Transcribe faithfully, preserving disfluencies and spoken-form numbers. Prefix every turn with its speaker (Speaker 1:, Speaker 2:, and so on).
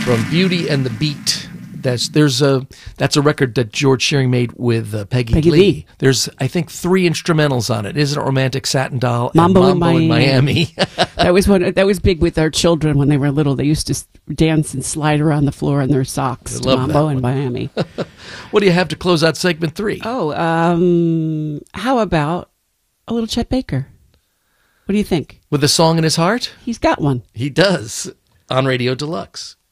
Speaker 1: from Beauty and the Beat. That's there's a that's a record that George Shearing made with uh, Peggy,
Speaker 2: Peggy
Speaker 1: Lee.
Speaker 2: Lee.
Speaker 1: There's I think three instrumentals on it. Isn't it Romantic Satin Doll
Speaker 2: Mambo,
Speaker 1: and Mambo in Miami?
Speaker 2: That was one. That was big with our children when they were little. They used to s- dance and slide around the floor in their socks.
Speaker 1: I
Speaker 2: to
Speaker 1: love
Speaker 2: Mambo
Speaker 1: that
Speaker 2: in Miami.
Speaker 1: What do you have to close out segment three?
Speaker 2: Oh, um, how about a little Chet Baker? What do you think?
Speaker 1: With a song in his heart?
Speaker 2: He's got one.
Speaker 1: He does on Radio Deluxe.